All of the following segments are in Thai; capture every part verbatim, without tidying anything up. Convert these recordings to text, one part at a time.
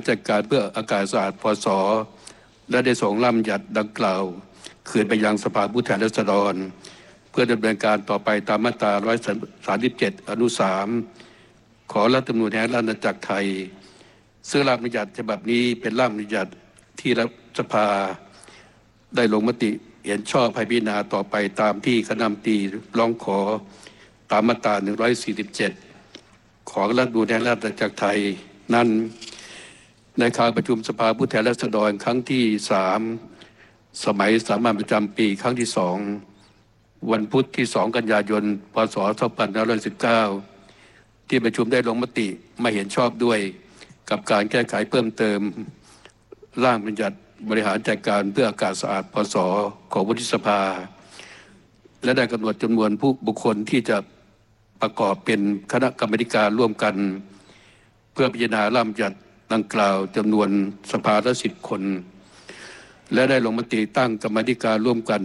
จัดการเพื่ออากาศสะอาดพศและได้ส่งร่างบัญญัติดังกล่าวคืนไปยังสภาผู้แทนราษฎรเพื่อดำเนินการต่อไปตามมาตราหนึ่งร้อยสามสิบเจ็ดอนุสามของรัฐธรรมนูญแห่งราชอาณาจักรไทยซึ่งร่างบัญญัติฉบับนี้เป็นร่างบัญญัติที่รัฐสภาได้ลงมติเห็นชอบให้พิจารณาต่อไปตามที่คณะรัฐมนตรีร้องขอตามมาตราหนึ่งร้อยสี่สิบเจ็ดของรัฐธรรมนูญแห่งราชอาณาจักรไทยนั้นในการประชุมสภาผู้แทนราษฎรครั้งที่สามสมัยสามัญประจำปีครั้งที่สองวันพุธที่สองกันยายนพศสองพันห้าร้อยสิบเก้าที่ประชุมได้ลงมติไม่เห็นชอบด้วยกับการแก้ไขเพิ่มเติมร่างบัญญัติบริหารจัดการเพื่ออากาศสะอาดพศของวุฒิสภาและได้กำหนดจำนวนผู้บุคคลที่จะประกอบเป็นคณะกรรมการร่วมกันเพื่อพิจารณาร่างบัญญัติดังกล่าวจำนวนสภาละสิบคนและได้ลงมติตั้งกรรมการร่วมกัน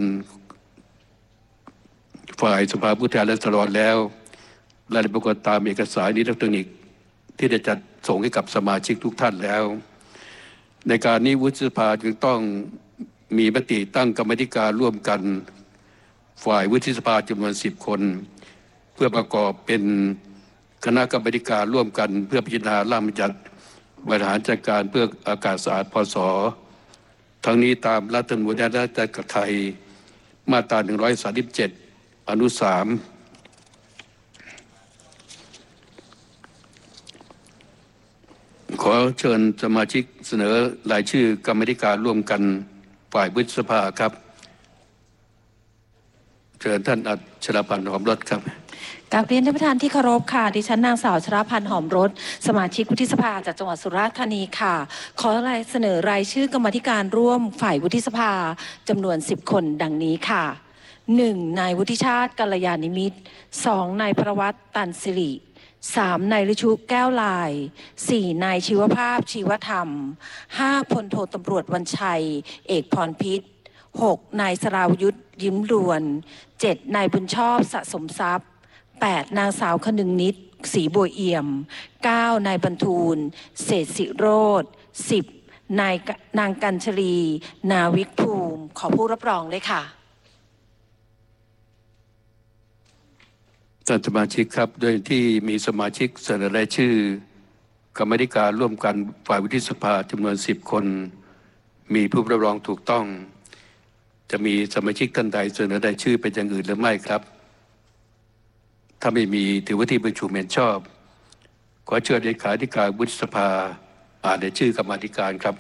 ฝ่ายสภาผู้แทนราษฎรแล้วและได้ปรากฏตามเอกสารอิเล็กทรอนิกส์ที่ได้จัดส่งให้กับสมาชิกทุกท่านแล้วในการนี้วุฒิสภาจึงต้องมีมติตั้งกรรมการร่วมกันฝ่ายวุฒิสภาจำนวนสิบคนเพื่อประกอบเป็นคณะกรรมการร่วมกันเพื่อพิจารณาร่างบัญญัติบริหารจัดการเพื่ออากาศสะอาดพศทั้งนี้ตามรัฐธรรมนูญแห่งราชอาณาจักรไทยมาตราหนึ่งร้อยสามสิบเจ็ดอนุสามขอเชิญสมาชิกเสนอรายชื่อกรรมการร่วมกันฝ่ายวุฒิสภาครับเชิญท่านอัชรพันธ์หอมรสครับกราบเรียนท่านประธานที่เคารพค่ะดิฉันนางสาวชรพันธ์หอมรสสมาชิกวุฒิสภาจากจังหวัดสุราษฎร์ธานีค่ะขอเสนอรายชื่อกรรมการร่วมฝ่ายวุฒิสภาจำนวนสิบคนดังนี้ค่ะหนึ่งนายวุฒิชาติกัลยาณิมิตรสองนายประวัติตันสิริสามนายฤชุแก้วลายสี่นายชีวภาพชีวธรรมห้าพลโทตำรวจวันชัยเอกพรพิษหกนายสราวุธยิ้มรวนเจ็ดนายบุญชอบสะสมทรัพย์แปดนางสาวคนึงนิดศรีบัวเอี่ยมเก้านายบรรทูลเศรษฐศิโรธสิบนายนางกัญชลีนาวิกภูมิขอผู้รับรองเลยค่ะท่านสมาชิกครับโดยที่มีสมาชิกเสนอรายชื่อกรรมการร่วมกันฝ่ายวุฒิสภาจำนวนสิบคนมีผู้รับรองถูกต้องจะมีสมาชิกท่านใดเสนอรายชื่อเป็นอย่างอื่นหรือไม่ครับถ้าไม่มีถือว่าที่ประชุมเห็นชอบขอเชิญเลขาธิการวุฒิสภาอ่านรายชื่อกรรมการครับ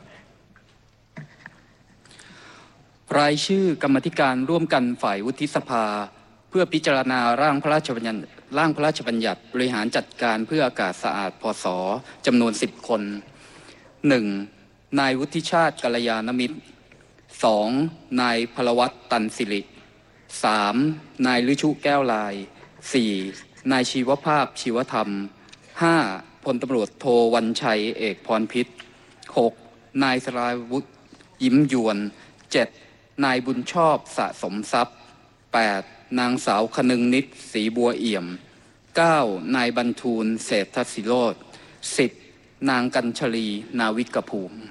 รายชื่อกรรมการร่วมกันฝ่ายวุฒิสภาเพื่อพิจารณาร่างพระราชบัญญัติร่างพระราชบัญญัติบริหารจัดการเพื่ออากาศสะอาดพศจำนวนสิบคนหนึ่งนายวุฒิชาติกัลยาณมิตรสองนายพลวัตตันสิริสามนายฤชุแก้วลายสี่นายชีวภาพชีวธรรมห้าพลตำรวจโทวันชัยเอกพรพิษหกนายสราวุธยิ้มยวนเจ็ดนายบุญชอบสะสมทรัพย์แปดนางสาวคนึงนิดศรีบัวเอี่ยมเก้านายบรรทูลเศรษฐศิโรธสิบนางกัญชลีนาวิกภูมิ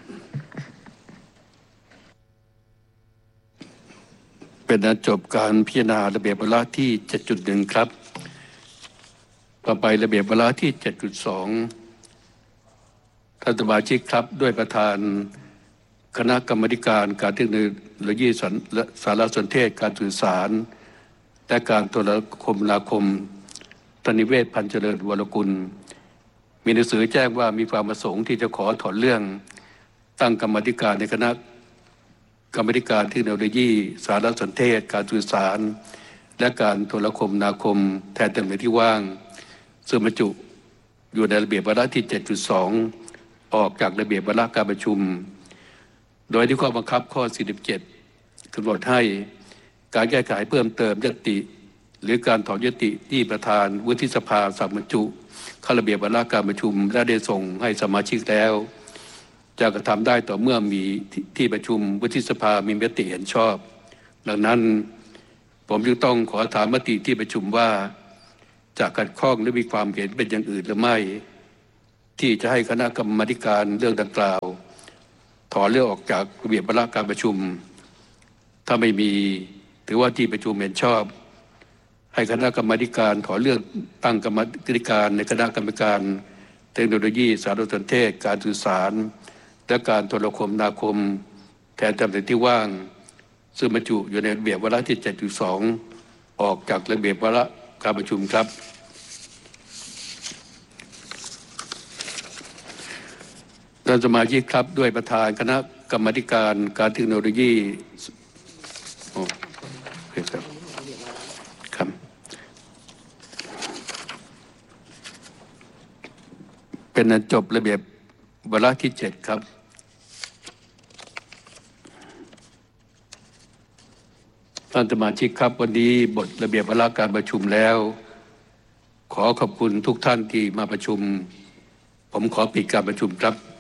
เป็นอันจบการพิจารณาระเบียบวาระที่ เจ็ดจุดหนึ่ง ครับต่อไประเบียบวาระที่ เจ็ดจุดสอง ท่านสมาชิกครับด้วยประธานคณะกรรมการการเทคโนโลยีสารสนเทศการสื่อสารและการโทรคมนาคมธนิเวศพันเจริญวรกุลมีหนังสือแจ้งว่ามีความประสงค์ที่จะขอถอนเรื่องตั้งกรรมการในคณะกรรมการเทคโนโลยีสารสนเทศการสื่อสารและการโทรคมนาคมแทนตำแหน่งที่ว่างซึ่งบรรจุอยู่ในระเบียบวาระที่ เจ็ดจุดสอง ออกจากระเบียบวาระการประชุมโดยที่ข้อบังคับข้อสี่สิบเจ็ดกำหนดให้การแก้ไขเพิ่มเติมยติหรือการถอนยติที่ประธานวุฒิสภาสั่งบรรจุเข้าระเบียบวาระการประชุมและได้ส่งให้สมาชิกแล้วจะกระทำได้ต่อเมื่อมีที่ประชุมวุฒิสภามีมติเห็นชอบดังนั้นผมจึงต้องขอถามมติที่ประชุมว่าจะขัดข้องหรือมีความเห็นเป็นอย่างอื่นหรือไม่ที่จะให้คณะกรรมาธิการเรื่องดังกล่าวถอนเรื่องออกจากระเบียบวาระการประชุมถ้าไม่มีถือว่าที่ประชุมเห็นชอบให้คณะกรรมาธิการถอนเรื่องตั้งกรรมาธิการในคณะกรรมการเทคโนโลยีสารสนเทศการสื่อสารและการโทรคมนาคมแทนตำแหน่งที่ว่างซึ่งบรรจุอยู่ในระเบียบวาระที่ เจ็ดจุดสอง ออกจากระเบียบวาระการประชุมครับท่านสมาชิกครับด้วยประธานคณะกรรมาธิการการเทคโนโลยีโอ้ครับครับเป็นอันจบระเบียบวาระที่เจ็ดครับท่านสมาชิกครับวันนี้บทระเบียบวาระการประชุมแล้วขอขอบคุณทุกท่านที่มาประชุมผมขอปิดการประชุมครับ